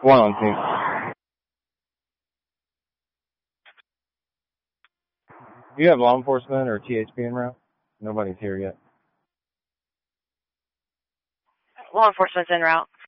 One on team. Do you have law enforcement or THP en route? Nobody's here yet. Law enforcement's en route.